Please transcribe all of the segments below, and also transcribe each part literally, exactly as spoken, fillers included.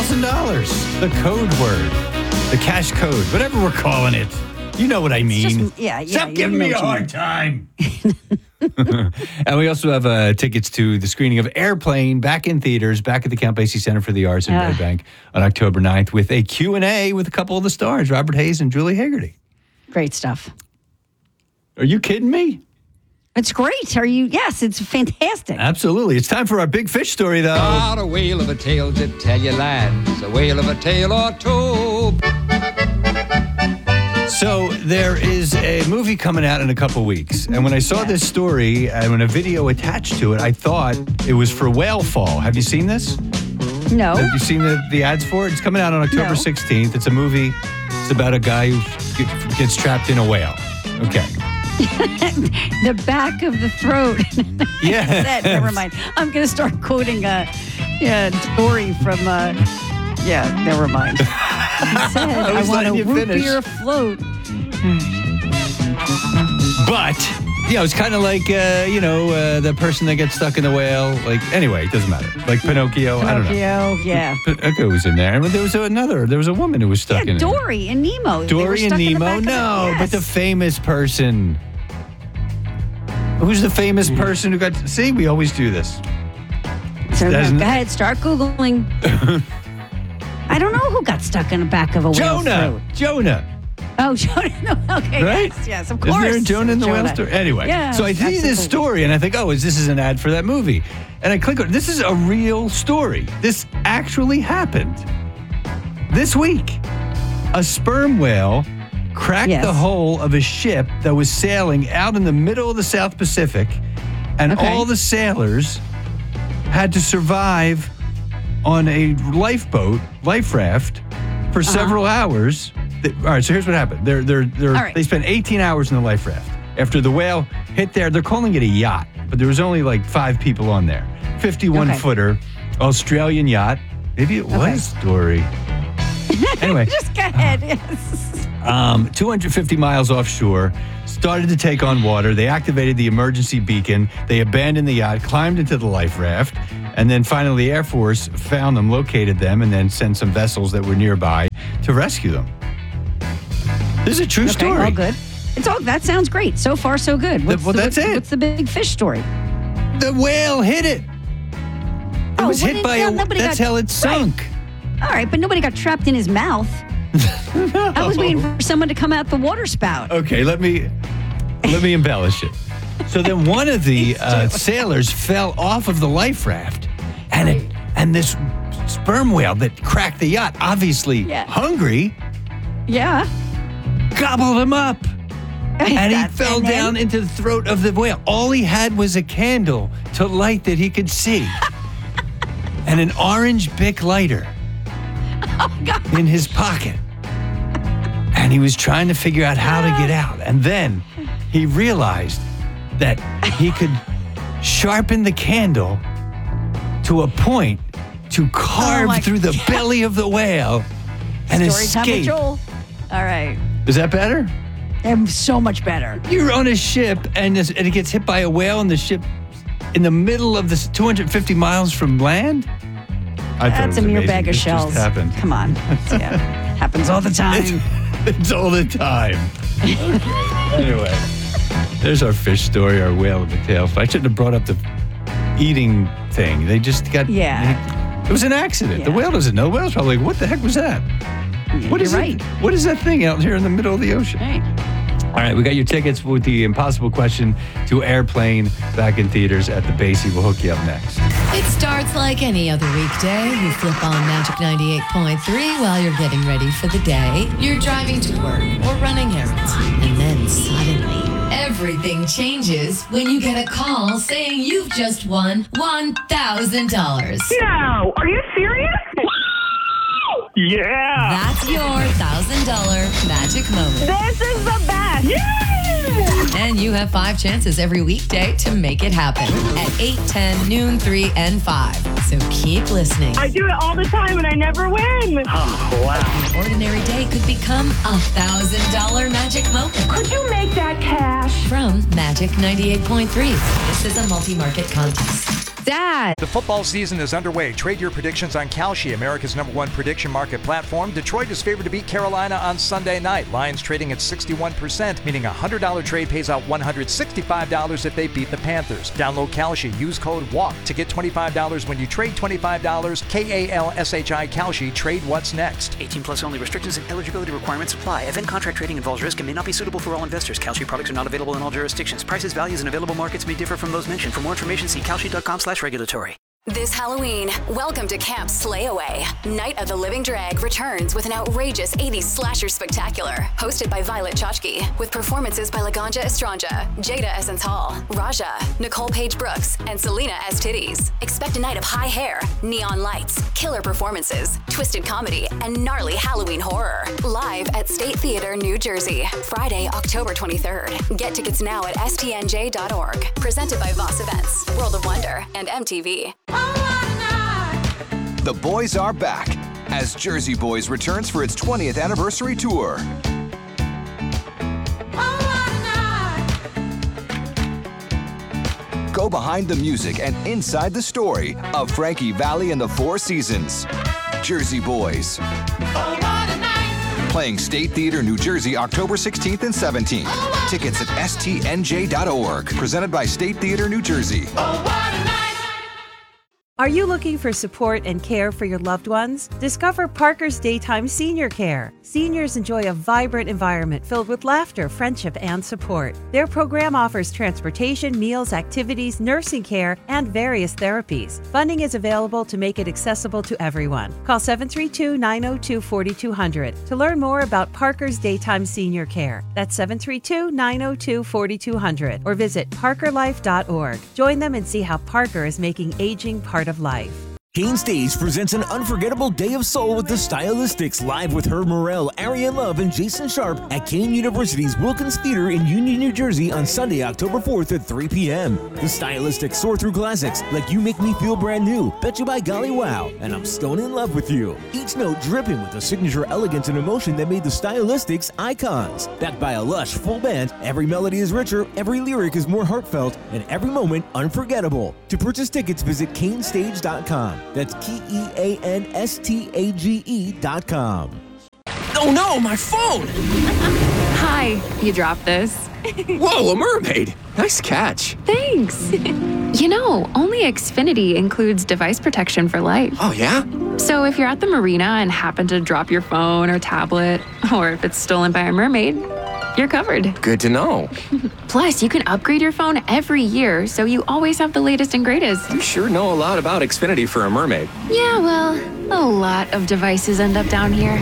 thousand dollars. The code word. The cash code. Whatever we're calling it. You know what I mean. Just, yeah, yeah. Stop you giving know me a what you hard mean. time. And we also have uh, tickets to the screening of Airplane back in theaters, back at the Count Basie Center for the Arts in Uh. Red Bank on October ninth with a Q and A with a couple of the stars, Robert Hayes and Julie Haggerty. Great stuff. Are you kidding me? It's great. Are you? Yes, it's fantastic. Absolutely. It's time for our big fish story, though. Got a whale of a tale to tell you, lads. A whale of a tale or two. So there is a movie coming out in a couple weeks. And when I saw this story and when a video attached to it, I thought it was for Whale Fall. Have you seen this? No. Have you seen the, the ads for it? It's coming out on October No. sixteenth. It's a movie. It's about a guy who get- gets trapped in a whale. Okay. The back of the throat. Yeah. Said, never mind. I'm going to start quoting a yeah, story from, uh, yeah, never mind. He said, I, was want a letting you root finish. beer float. But, yeah, it's kind of like, uh, you know, uh, the person that gets stuck in the whale. Like, anyway, it doesn't matter. Like Pinocchio. I don't know. Pinocchio, yeah. Pinocchio was in there. And there was another. There was a woman who was stuck Yeah, in it. Dory and Nemo. They were Dory and stuck in the Nemo? back of the- No, but the Yes. famous person. Who's the famous person who got... See, we always do this. So, go doesn't- ahead, start Googling. I don't know who got stuck in the back of a whale Jonah. throat. Jonah. Oh, Jonah. No, okay. Right? Yes, yes, of course. Isn't there a Jonah in the whale Jonah. story? Anyway, Yeah, so I see this absolutely. story and I think, oh, is this is an ad for that movie? And I click on this is a real story. This actually happened. This week, a sperm whale cracked Yes. the hull of a ship that was sailing out in the middle of the South Pacific, and Okay. all the sailors had to survive on a lifeboat, life raft, for Uh-huh. several hours. Th- All right, so here's what happened. They're, they're, they're, All right. They spent eighteen hours in the life raft. After the whale hit there, they're calling it a yacht, but there was only like five people on there. fifty-one Okay. footer, Australian yacht. Maybe it Okay. was Dory. Anyway, Just go ahead. Yes. um, two hundred fifty miles offshore, started to take on water. They activated the emergency beacon. They abandoned the yacht, climbed into the life raft, and then finally the Air Force found them, located them, and then sent some vessels that were nearby to rescue them. This is a true Okay, story. all good. It's all that sounds great. So far, so good. What's well, the, that's what's, it. What's the big fish story? The whale hit it. It Oh, was what hit did- by no, a. nobody That's got- how it sunk. All right, but nobody got trapped in his mouth. I was waiting for someone to come out the water spout. Okay, let me let me embellish it. So then one of the uh, sailors fell off of the life raft, and it and this sperm whale that cracked the yacht, obviously Yeah. hungry, Yeah. gobbled him up, and he That- fell and then- down into the throat of the whale. All he had was a candle to light that he could see, and an orange Bic lighter God. in his pocket. And he was trying to figure out how to get out. And then he realized that he could sharpen the candle to a point to carve Oh my through the God. belly of the whale and Story time with escape. Joel. All right. Is that better? And so much better. You're on a ship and, this, and it gets hit by a whale and the ship in the middle of this two hundred fifty miles from land? I thought it That's a was mere amazing. bag of This just shells. happened. Come on. Yeah. Happens all the time. It's all the time. Anyway, there's our fish story, our whale of a tale. I shouldn't have brought up the eating thing. They just got. Yeah. It was an accident. The Yeah. whale doesn't know. The whale's probably like, what the heck was that? What You're is right. it? What is that thing out here in the middle of the ocean? Right. All right, we got your tickets with the impossible question to Airplane back in theaters at the Basie. We'll hook you up next. It starts like any other weekday. You flip on Magic ninety-eight point three while you're getting ready for the day. You're driving to work or running errands. And then suddenly, everything changes when you get a call saying you've just won one thousand dollars. No, are you serious? Yeah. That's your one thousand dollars magic moment. This is the best. Yeah. And you have five chances every weekday to make it happen at eight, ten, noon, three, and five. So keep listening. I do it all the time and I never win. An ordinary day could become a one thousand dollars magic moment. Could you make that cash? From Magic ninety-eight point three. This is a multi-market contest. Dad! The football season is underway. Trade your predictions on Kalshi, America's number one prediction market platform. Detroit is favored to beat Carolina on Sunday night. Lions trading at sixty-one percent, meaning a one hundred dollars trade pays out one hundred sixty-five dollars if they beat the Panthers. Download Kalshi. Use code WALK to get twenty-five dollars when you trade twenty-five dollars. K A L S H I Kalshi. Trade what's next. eighteen plus only. Restrictions and eligibility requirements apply. Event contract trading involves risk and may not be suitable for all investors. Kalshi products are not available in all jurisdictions. Prices, values, and available markets may differ from those mentioned. For more information, see kalshi.com slash regulatory. This Halloween, welcome to Camp Slayaway. Night of the Living Drag returns with an outrageous eighties slasher spectacular, hosted by Violet Chachki, with performances by Laganja Estranja, Jada Essence Hall, Raja, Nicole Page Brooks, and Selena S. Titties. Expect a night of high hair, neon lights, killer performances, twisted comedy, and gnarly Halloween horror. Live at State Theater, New Jersey, Friday, October twenty-third. Get tickets now at S T N J dot org. Presented by Voss Events, World of Wonder, and M T V. The boys are back as Jersey Boys returns for its twentieth anniversary tour. Go behind the music and inside the story of Frankie Valli and the Four Seasons. Jersey Boys. Playing State Theater, New Jersey, October sixteenth and seventeenth. Tickets at S T N J dot org. Presented by State Theater, New Jersey. Are you looking for support and care for your loved ones? Discover Parker's Daytime Senior Care. Seniors enjoy a vibrant environment filled with laughter, friendship, and support. Their program offers transportation, meals, activities, nursing care, and various therapies. Funding is available to make it accessible to everyone. Call seven three two, nine oh two, four two zero zero to learn more about Parker's Daytime Senior Care. That's seven three two, nine oh two, four two zero zero or visit parker life dot org. Join them and see how Parker is making aging part of life. Kane Stage presents an unforgettable day of soul with the Stylistics, live with Herb Morrell, Ariane Love, and Jason Sharp at Kane University's Wilkins Theater in Union, New Jersey on Sunday, October fourth at three p.m. The Stylistics soar through classics like You Make Me Feel Brand New, Bet You By Golly Wow, and I'm Stone in Love With You. Each note dripping with the signature elegance and emotion that made the Stylistics icons. Backed by a lush, full band, every melody is richer, every lyric is more heartfelt, and every moment unforgettable. To purchase tickets, visit kane stage dot com. That's K E A N S T A G E dot com. Oh no, my phone! Hi, you dropped this. Whoa, a mermaid! Nice catch. Thanks. You know, only Xfinity includes device protection for life. Oh, yeah? So if you're at the marina and happen to drop your phone or tablet, or if it's stolen by a mermaid, you're covered. Good to know. Plus, you can upgrade your phone every year, so you always have the latest and greatest. You sure know a lot about Xfinity for a mermaid. Yeah, well, a lot of devices end up down here.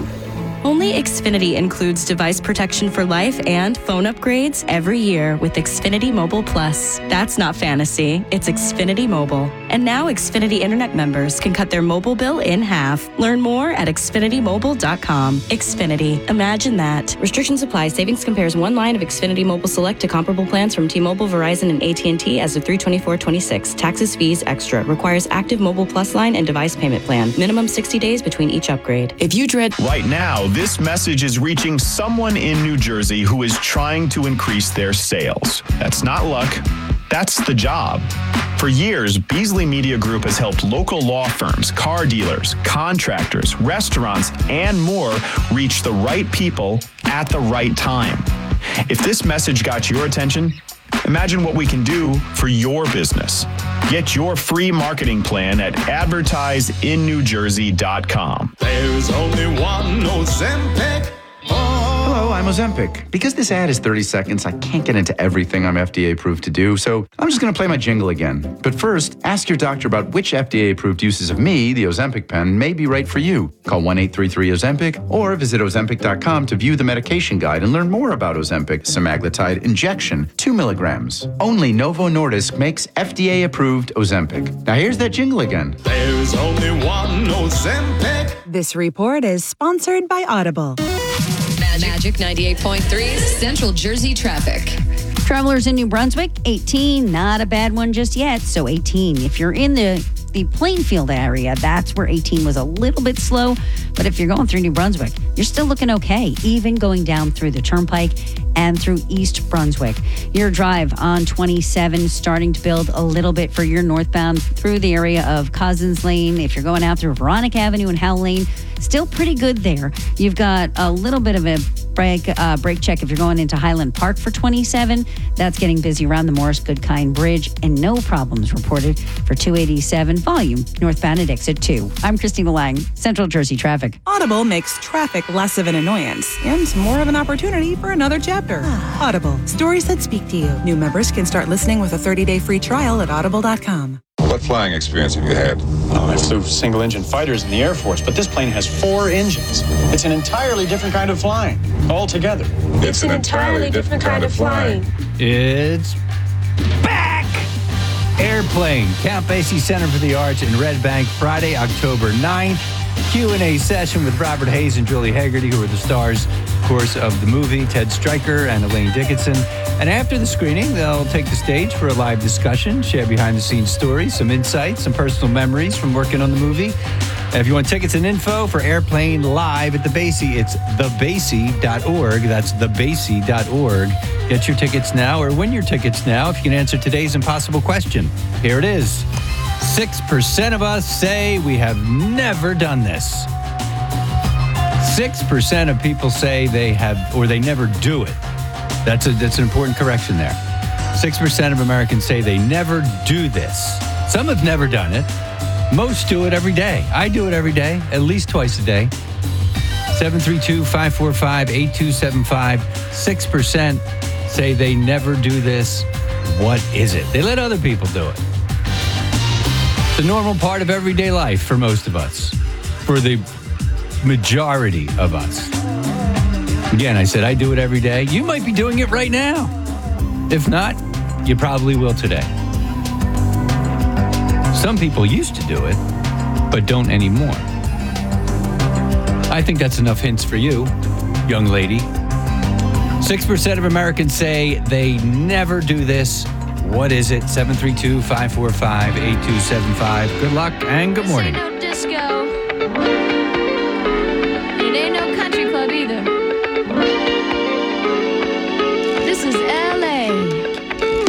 Only Xfinity includes device protection for life and phone upgrades every year with Xfinity Mobile Plus. That's not fantasy, it's Xfinity Mobile. And now Xfinity Internet members can cut their mobile bill in half. Learn more at xfinity mobile dot com. Xfinity, imagine that. Restrictions apply. Savings compares one line of Xfinity Mobile Select to comparable plans from T-Mobile, Verizon, and A T and T as of three twenty-four twenty-six. Taxes, fees, extra. Requires active Mobile Plus line and device payment plan. Minimum sixty days between each upgrade. If you dread... Right now, this message is reaching someone in New Jersey who is trying to increase their sales. That's not luck. That's the job. For years, Beasley Media Group has helped local law firms, car dealers, contractors, restaurants, and more reach the right people at the right time. If this message got your attention, imagine what we can do for your business. Get your free marketing plan at advertise in new jersey dot com. There's only one Ozempic. Hello, I'm Ozempic. Because this ad is thirty seconds, I can't get into everything I'm F D A approved to do, so I'm just going to play my jingle again. But first, ask your doctor about which F D A approved uses of me, the Ozempic pen, may be right for you. Call one eight three three Ozempic or visit ozempic dot com to view the medication guide and learn more about Ozempic semaglutide injection, two milligrams. Only Novo Nordisk makes F D A approved Ozempic. Now here's that jingle again. There's only one Ozempic. This report is sponsored by Audible. Magic ninety-eight point three Central Jersey traffic. Travelers in New Brunswick, eighteen, not a bad one just yet. So eighteen, if you're in the the Plainfield area. That's where eighteen was a little bit slow. But if you're going through New Brunswick, you're still looking okay, even going down through the Turnpike and through East Brunswick. Your drive on twenty-seven starting to build a little bit for your northbound through the area of Cousins Lane. If you're going out through Veronica Avenue and Howell Lane, still pretty good there. You've got a little bit of a break uh, brake check if you're going into Highland Park for twenty-seven. That's getting busy around the Morris Goodkind Bridge, and no problems reported for two eighty-seven volume northbound at exit two. I'm Christina Lang, Central Jersey Traffic. Audible makes traffic less of an annoyance and more of an opportunity for another chapter. Audible, stories that speak to you. New members can start listening with a thirty-day free trial at audible dot com. What flying experience have you had? Oh, I flew single-engine fighters in the Air Force, but this plane has four engines. It's an entirely different kind of flying, altogether. It's, it's an, an entirely, entirely different, different kind, kind of flying. flying. It's back! Airplane, Count Basie Center for the Arts in Red Bank, Friday, October ninth. Q and A session with Robert Hayes and Julie Haggerty, who are the stars, of course, of the movie, Ted Stryker and Elaine Dickinson. And after the screening, they'll take the stage for a live discussion, share behind-the-scenes stories, some insights, some personal memories from working on the movie. And if you want tickets and info for Airplane Live at the Basie, it's the basie dot org. That's the basie dot org. Get your tickets now or win your tickets now if you can answer today's impossible question. Here it is. six percent of us say we have never done this. six percent of people say they have, or they never do it. That's a that's an important correction there. six percent of Americans say they never do this. Some have never done it. Most do it every day. I do it every day, at least twice a day. seven three two, five four five, eight two seven five. six percent say they never do this. What is it? They let other people do it. It's a normal part of everyday life for most of us. For the majority of us. Again, I said I do it every day. You might be doing it right now. If not, you probably will today. Some people used to do it, but don't anymore. I think that's enough hints for you, young lady. six percent of Americans say they never do this. What is it? seven three two, five four five, eight two seven five. Good luck and good morning. Disco.